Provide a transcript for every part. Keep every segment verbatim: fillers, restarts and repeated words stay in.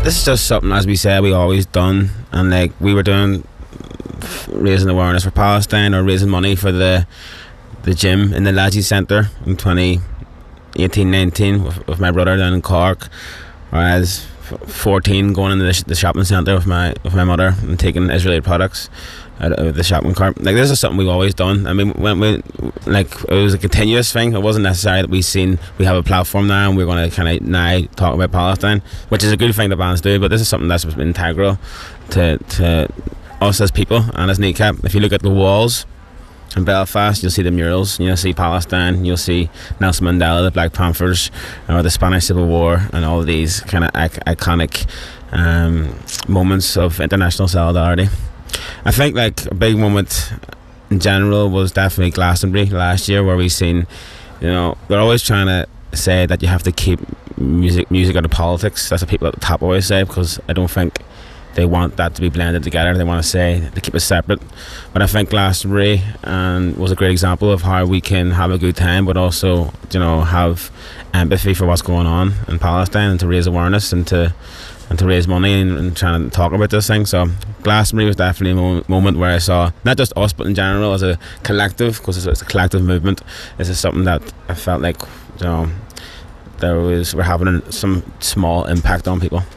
this is just something, as we said, we always done, and like we were doing, raising awareness for Palestine or raising money for the the gym in the Laji Centre in twenty eighteen nineteen with, with my brother down in Cork, whereas fourteen going into the, the shopping centre with my with my mother and taking Israeli products out of the shopping cart. Like, this is something we've always done. I mean, when we, like, it was a continuous thing. It wasn't necessary that we seen we have a platform now and we're going to kind of now talk about Palestine, which is a good thing the bands do, but this is something that's been integral to to us as people and as Kneecap. If you look at the walls in Belfast, you'll see the murals, you'll see Palestine, you'll see Nelson Mandela, the Black Panthers, or the Spanish Civil War, and all of these kind of ic- iconic um, moments of international solidarity. I think like a big moment in general was definitely Glastonbury last year, where we seen, you know, they're always trying to say that you have to keep music music out of politics. That's what people at the top always say, because I don't think they want that to be blended together. They want to say they keep it separate. But I think Glastonbury um, was a great example of how we can have a good time, but also, you know, have empathy for what's going on in Palestine, and to raise awareness and to and to raise money and, and trying to talk about this thing. So Glastonbury was definitely a mo- moment where I saw not just us, but in general as a collective, because it's, it's a collective movement. This is something that I felt like, you know, there was we're having some small impact on people.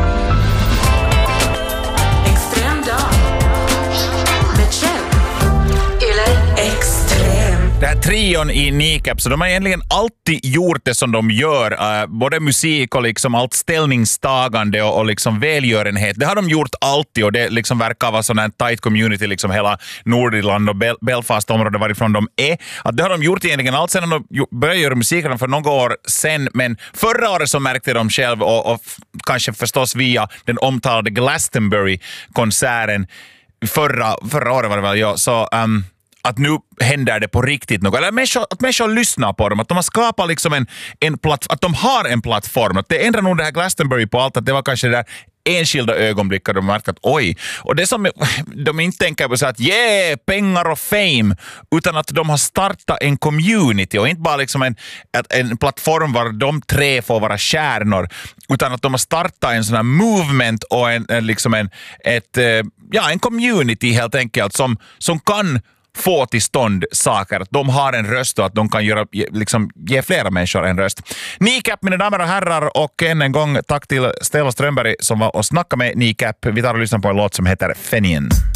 Det här trion i Kneecap, så de har egentligen alltid gjort det som de gör, uh, både musik och liksom allt ställningstagande och, och liksom välgörenhet. Det har de gjort alltid, och det liksom verkar vara sån en tight community, liksom hela Nordirland och Bel- Belfast-området varifrån de är. Att det har de gjort egentligen allt sedan de började göra musik för några år sen, men förra året så märkte de själv, och, och f- kanske förstås via den omtalade Glastonbury-konserten förra, förra året var det väl, ja, så... Um, att nu händer det på riktigt något. Eller människor, att människor lyssnar på dem. Att de har skapat liksom en, en platt, att de har en plattform. Att det ändrar nog det här Glastonbury på allt. Att det var kanske det där enskilda ögonblick och de märkte att oj. Och det som de inte tänker på så att yeah, pengar och fame, utan att de har startat en community och inte bara liksom en, en plattform var de tre får vara stjärnor, utan att de har startat en sån här movement och en, en, liksom en, ett, ja, en community helt enkelt som, som kan få till stånd saker, att de har en röst och att de kan göra, liksom, ge flera människor en röst. Kneecap, mina damer och herrar, och än en gång tack till Stella Strömberg som var och snackade med Kneecap. Vi tar och lyssnar på en låt som heter Fenien.